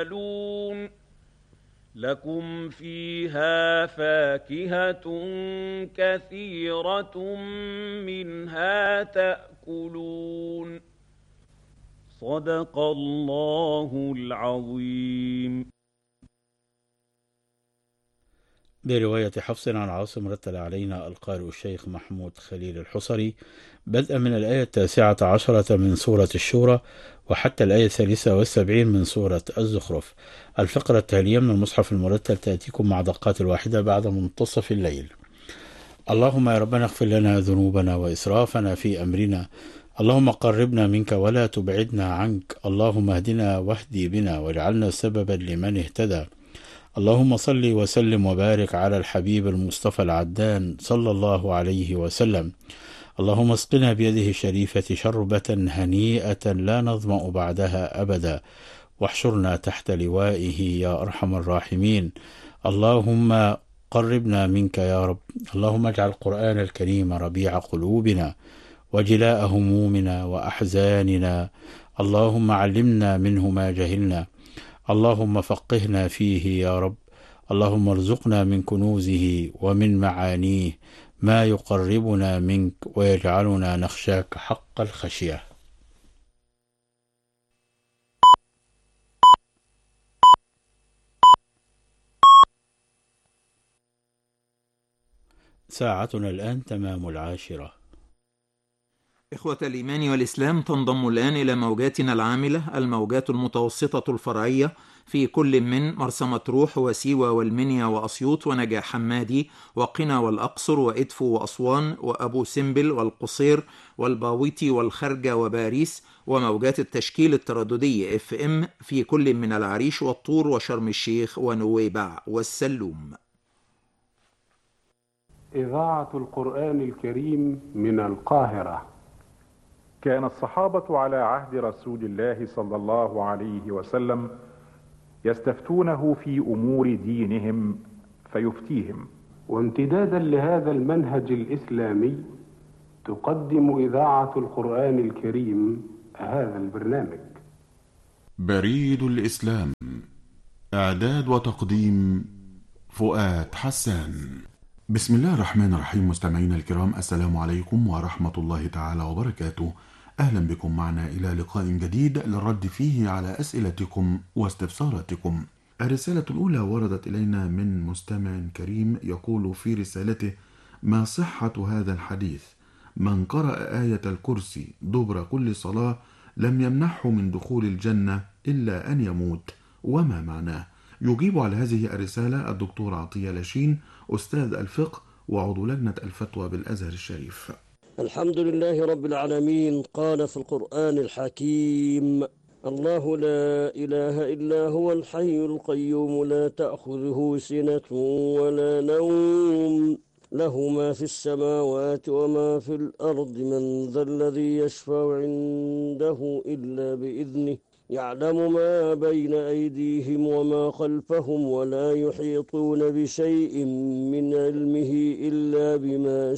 يعملون لكم فيها فاكهة كثيرة منها تأكلون صدق الله العظيم. برواية حفص عن عاصم رتل علينا القارئ الشيخ محمود خليل الحصري بدءا من الآية 19 من سورة الشورى وحتى الآية 73 من سورة الزخرف. الفقرة التالية من المصحف المرتل تأتيكم مع دقات الواحدة بعد منتصف الليل. اللهم يا ربنا اغفر لنا ذنوبنا وإسرافنا في أمرنا، اللهم قربنا منك ولا تبعدنا عنك، اللهم اهدنا واهدي بنا واجعلنا سببا لمن اهتدى. اللهم صل وسلم وبارك على الحبيب المصطفى العدنان صلى الله عليه وسلم. اللهم اسقنا بيده الشريفة شربة هنيئة لا نظمأ بعدها أبدا، واحشرنا تحت لوائه يا أرحم الراحمين. اللهم قربنا منك يا رب. اللهم اجعل القرآن الكريم ربيع قلوبنا وجلاء همومنا وأحزاننا. اللهم علمنا منه ما جهلنا، اللهم فقهنا فيه يا رب. اللهم ارزقنا من كنوزه ومن معانيه ما يقربنا منك ويجعلنا نخشاك حق الخشية. ساعتنا الآن تمام 10. إخوة الإيمان والإسلام، تنضم الآن إلى موجاتنا العاملة الموجات المتوسطة الفرعية في كل من مرسى مطروح وسيوة والمنيا وأسيوط ونجع حمادي وقنا والأقصر وإدفو وأسوان وأبو سمبل والقصير والباويتي والخرجة وباريس، وموجات التشكيل الترددي FM في كل من العريش والطور وشرم الشيخ ونويبع والسلوم. إذاعة القرآن الكريم من القاهرة. كان الصحابة على عهد رسول الله صلى الله عليه وسلم يستفتونه في أمور دينهم فيفتيهم. وامتدادا لهذا المنهج الإسلامي تقدم إذاعة القرآن الكريم هذا البرنامج. بريد الإسلام، إعداد وتقديم فؤاد حسان. بسم الله الرحمن الرحيم. مستمعينا الكرام، السلام عليكم ورحمة الله تعالى وبركاته. أهلا بكم معنا إلى لقاء جديد للرد فيه على أسئلتكم واستفساراتكم. الرسالة الأولى وردت إلينا من مستمع كريم يقول في رسالته: ما صحة هذا الحديث؟ من قرأ آية الكرسي دبر كل صلاة لم يمنحه من دخول الجنة إلا أن يموت، وما معناه؟ يجيب على هذه الرسالة الدكتور عطية لاشين، أستاذ الفقه وعضو لجنة الفتوى بالأزهر الشريف. الحمد لله رب العالمين. قال في القرآن الحكيم: الله لا إله إلا هو الحي القيوم لا تأخذه سنة ولا نوم له ما في السماوات وما في الأرض من ذا الذي يشفع عنده إلا بإذنه يعلم ما بين أيديهم وما خلفهم ولا يحيطون بشيء من علمه إلا بما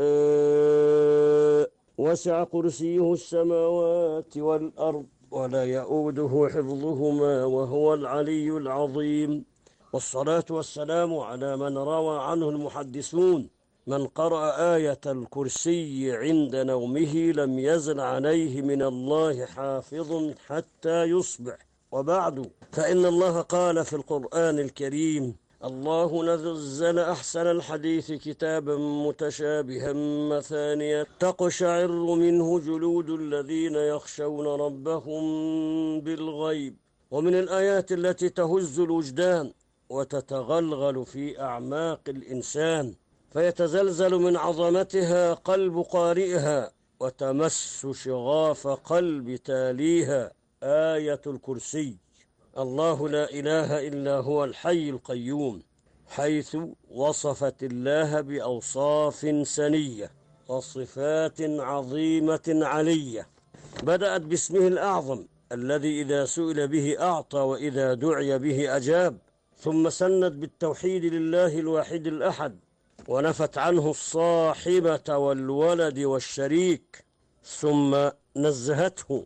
شاء وسع كرسيه السماوات والأرض ولا يؤوده حفظهما وهو العلي العظيم. والصلاة والسلام على من روى عنه المحدثون: من قرأ آية الكرسي عند نومه لم يزل عليه من الله حافظ حتى يصبح. وبعد، فإن الله قال في القرآن الكريم: الله نزل أحسن الحديث كتابا متشابها مثانية تقشعر منه جلود الذين يخشون ربهم بالغيب. ومن الآيات التي تهز الوجدان وتتغلغل في أعماق الإنسان فيتزلزل من عظمتها قلب قارئها وتمس شغاف قلب تاليها آية الكرسي. الله لا إله إلا هو الحي القيوم، حيث وصفت الله بأوصاف سنية وصفات عظيمة علية. بدأت باسمه الأعظم الذي إذا سئل به أعطى وإذا دعي به أجاب، ثم سند بالتوحيد لله الواحد الأحد ونفت عنه الصاحبة والولد والشريك، ثم نزهته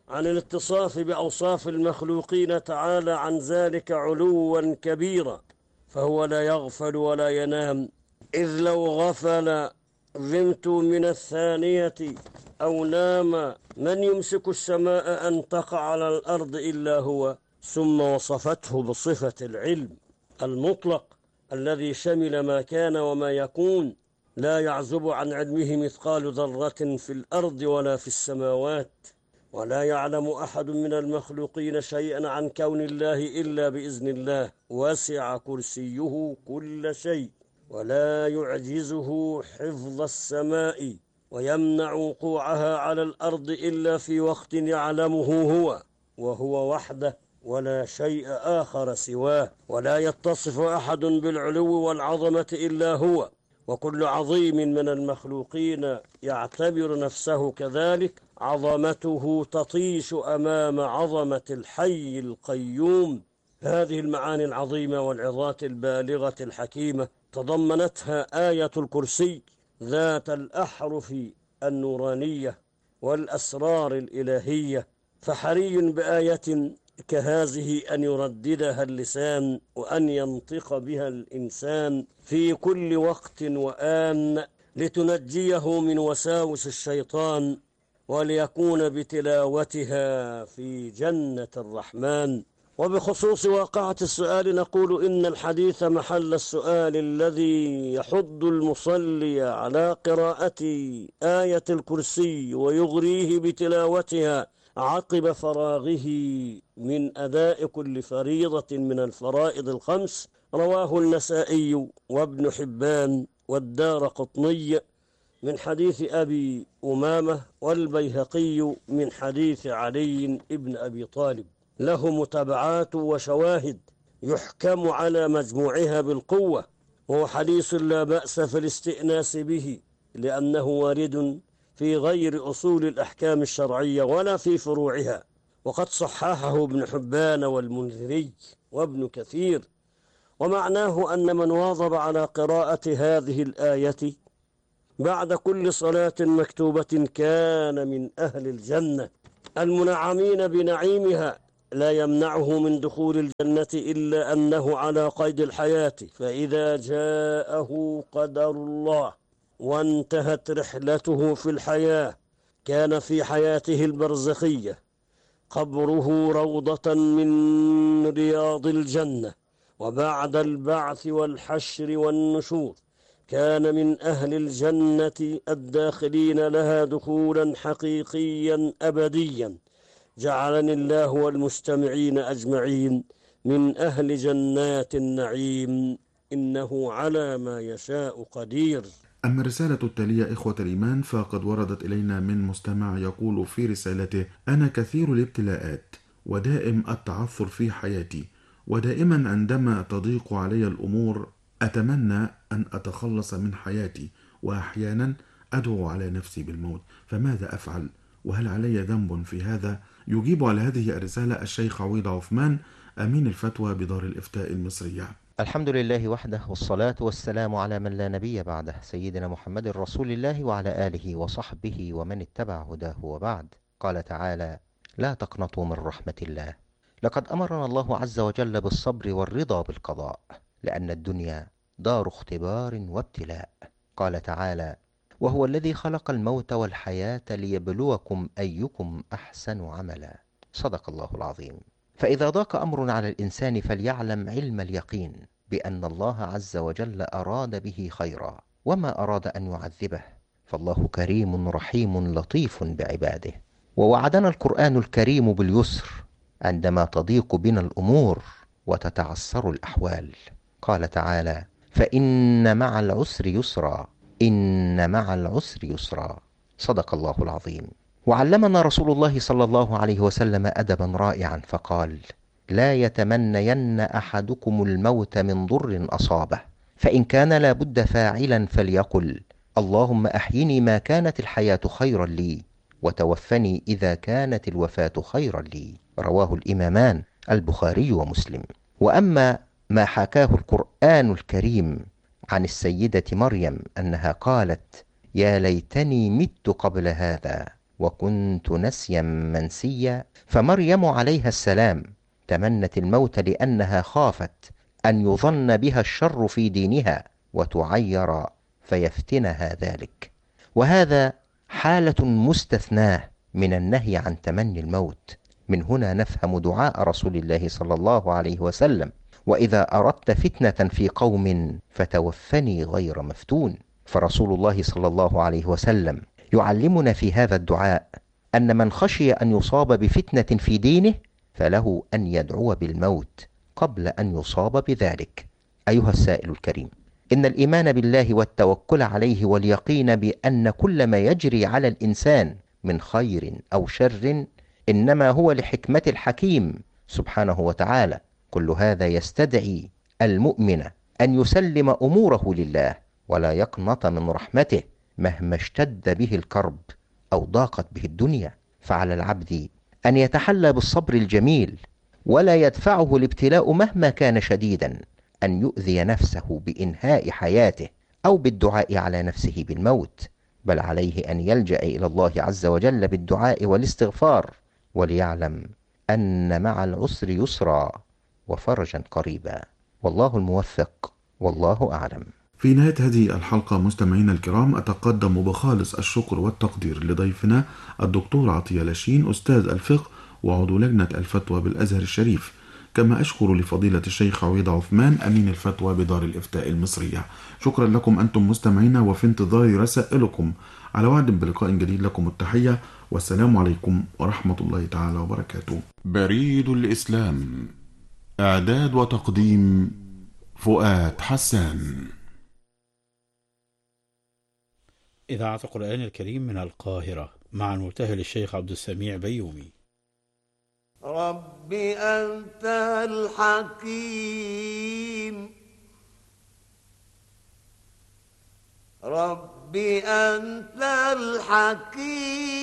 عن الاتصاف بأوصاف المخلوقين تعالى عن ذلك علوا كبيرا، فهو لا يغفل ولا ينام، إذ لو غفل غمت من الثانية أو نام من يمسك السماء أن تقع على الأرض إلا هو. ثم وصفته بصفة العلم المطلق الذي شمل ما كان وما يكون، لا يعزب عن علمه مثقال ذرة في الأرض ولا في السماوات، ولا يعلم أحد من المخلوقين شيئا عن كون الله إلا بإذن الله، وسع كرسيه كل شيء، ولا يعجزه حفظ السماء ويمنع وقوعها على الأرض إلا في وقت يعلمه هو، وهو وحده ولا شيء آخر سواه، ولا يتصف أحد بالعلو والعظمة إلا هو، وكل عظيم من المخلوقين يعتبر نفسه كذلك عظمته تطيش أمام عظمة الحي القيوم. هذه المعاني العظيمة والعظات البالغة الحكيمة تضمنتها آية الكرسي ذات الأحرف النورانية والأسرار الإلهية، فحري بآية كهذه أن يرددها اللسان وأن ينطق بها الإنسان في كل وقت وآن لتنجيه من وساوس الشيطان، وليكون بتلاوتها في جنة الرحمن. وبخصوص واقعة السؤال نقول إن الحديث محل السؤال الذي يحض المصلي على قراءة آية الكرسي ويغريه بتلاوتها عقب فراغه من أداء كل فريضة من الفرائض الخمس، رواه النسائي وابن حبان والدارقطني من حديث أبي أمامة، والبيهقي من حديث علي بن أبي طالب، له متابعات وشواهد يحكم على مجموعها بالقوة، وهو حديث لا بأس في الاستئناس به لأنه وارد في غير أصول الأحكام الشرعية ولا في فروعها، وقد صححه ابن حبان والمنذري وابن كثير. ومعناه أن من واظب على قراءة هذه الآية بعد كل صلاة مكتوبة كان من أهل الجنة المنعمين بنعيمها، لا يمنعه من دخول الجنة إلا أنه على قيد الحياة، فإذا جاءه قدر الله وانتهت رحلته في الحياة كان في حياته البرزخية قبره روضة من رياض الجنة، وبعد البعث والحشر والنشور كان من أهل الجنة الداخلين لها دخولا حقيقيا أبديا. جعلني الله والمستمعين أجمعين من أهل جنات النعيم، إنه على ما يشاء قدير. أما الرسالة التالية إخوة الإيمان فقد وردت إلينا من مستمع يقول في رسالته: أنا كثير الابتلاءات ودائم التعثر في حياتي، ودائما عندما تضيق علي الأمور أتمنى أن أتخلص من حياتي، وأحيانا أدعو على نفسي بالموت، فماذا أفعل؟ وهل علي ذنب في هذا؟ يجيب على هذه الرسالة الشيخ عويض عثمان أمين الفتوى بدار الإفتاء المصرية. الحمد لله وحده، والصلاة والسلام على من لا نبي بعده، سيدنا محمد رسول الله وعلى آله وصحبه ومن اتبع هداه، وبعد. قال تعالى: لا تقنطوا من رحمة الله، لقد أمرنا الله عز وجل بالصبر والرضا بالقضاء، لأن الدنيا دار اختبار وابتلاء. قال تعالى: وهو الذي خلق الموت والحياة ليبلوكم أيكم أحسن عملا. صدق الله العظيم. فإذا ضاق أمر على الإنسان فليعلم علم اليقين بأن الله عز وجل أراد به خيرا، وما أراد أن يعذبه، فالله كريم رحيم لطيف بعباده. ووعدنا القرآن الكريم باليسر عندما تضيق بنا الأمور وتتعسر الأحوال. قال تعالى: فإن مع العسر يسرا، إن مع العسر يسرا. صدق الله العظيم. وعلمنا رسول الله صلى الله عليه وسلم أدبا رائعا فقال: لا يتمنين أحدكم الموت من ضر أصابه، فإن كان لا بد فاعلا فليقل: اللهم أحيني ما كانت الحياة خيرا لي، وتوفني إذا كانت الوفاة خيرا لي. رواه الإمامان البخاري ومسلم. وأما ما حكاه القرآن الكريم عن السيدة مريم أنها قالت: يا ليتني مت قبل هذا وكنت نسيا منسيا. فمريم عليها السلام تمنت الموت لأنها خافت أن يظن بها الشر في دينها وتعير فيفتنها ذلك، وهذا حالة مستثناة من النهي عن تمني الموت. من هنا نفهم دعاء رسول الله صلى الله عليه وسلم: وإذا أردت فتنة في قوم فتوفني غير مفتون. فرسول الله صلى الله عليه وسلم يعلمنا في هذا الدعاء أن من خشي أن يصاب بفتنة في دينه فله أن يدعو بالموت قبل أن يصاب بذلك. أيها السائل الكريم، إن الإيمان بالله والتوكل عليه واليقين بأن كل ما يجري على الإنسان من خير أو شر إنما هو لحكمة الحكيم سبحانه وتعالى، كل هذا يستدعي المؤمن أن يسلم أموره لله ولا يقنط من رحمته مهما اشتد به الكرب أو ضاقت به الدنيا. فعلى العبد أن يتحلى بالصبر الجميل ولا يدفعه الابتلاء مهما كان شديدا أن يؤذي نفسه بإنهاء حياته أو بالدعاء على نفسه بالموت، بل عليه أن يلجأ إلى الله عز وجل بالدعاء والاستغفار، وليعلم أن مع العسر يسرا وفرجا قريبا. والله الموفق، والله أعلم. في نهاية هذه الحلقة مستمعينا الكرام، أتقدم بخالص الشكر والتقدير لضيفنا الدكتور عطية لاشين أستاذ الفقه وعضو لجنة الفتوى بالأزهر الشريف، كما أشكر لفضيلة الشيخ عويض عثمان أمين الفتوى بدار الإفتاء المصرية. شكرا لكم أنتم مستمعينا، وفي انتظار رسائلكم. على وعد بلقاء جديد، لكم التحية والسلام عليكم ورحمة الله تعالى وبركاته. بريد الإسلام، إعداد وتقديم فؤاد حسان. إذاعة القرآن الكريم من القاهرة مع المبتهل الشيخ عبد السميع بيومي. رب أنت الحكيم، رب أنت الحكيم.